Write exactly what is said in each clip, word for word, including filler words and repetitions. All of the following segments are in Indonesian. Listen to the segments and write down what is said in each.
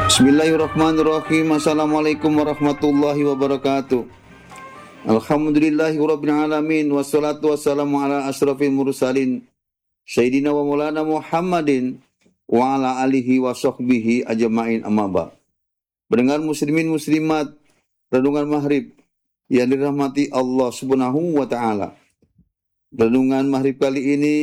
Bismillahirrahmanirrahim. Assalamualaikum warahmatullahi wabarakatuh. Alhamdulillahirabbil alamin wassalatu wassalamu ala asrofil mursalin Sayyidina wa maulana Muhammadin wa ala alihi wa sahbihi ajma'in, amma ba'. Pendengar muslimin muslimat renungan maghrib yang dirahmati Allah Subhanahu wa taala. Renungan maghrib kali ini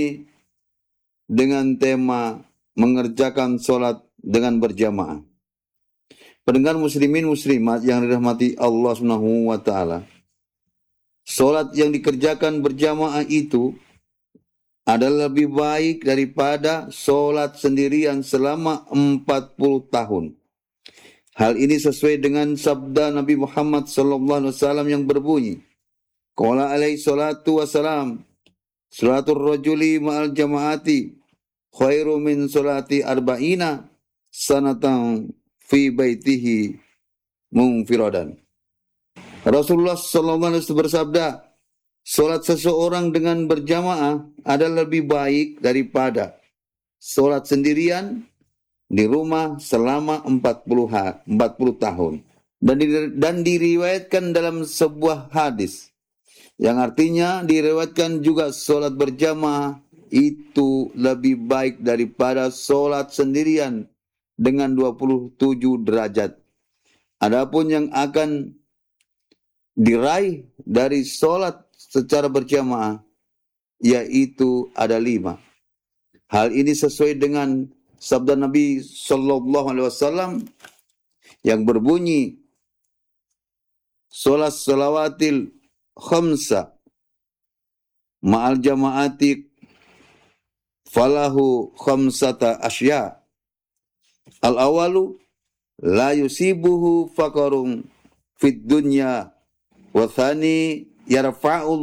dengan tema mengerjakan sholat dengan berjamaah. Pendengar muslimin muslimat yang dirahmati Allah Subhanahu wa taala. Salat yang dikerjakan berjamaah itu adalah lebih baik daripada salat sendirian selama empat puluh tahun. Hal ini sesuai dengan sabda Nabi Muhammad sallallahu alaihi wasallam yang berbunyi, qala alaihi salatu wassalam, salatul rajuli ma'al jamaati khairu min salati arba'ina sanatan fi baitihi munfiradan. Rasulullah sallallahu alaihi wasallam bersabda, salat seseorang dengan berjamaah adalah lebih baik daripada salat sendirian di rumah selama empat puluh tahun. Dan, di, dan diriwayatkan dalam sebuah hadis yang artinya diriwayatkan juga salat berjamaah itu lebih baik daripada salat sendirian dengan dua puluh tujuh derajat. Adapun yang akan diraih dari sholat secara berjamaah yaitu ada lima. Hal ini sesuai dengan sabda Nabi sallallahu alaihi wasallam yang berbunyi, sholat salawatil khamsa ma'al jama'ati falahu khamsata asya. Al-awalu la yusibuhu faqarun fid dunya wa thani yarfa'u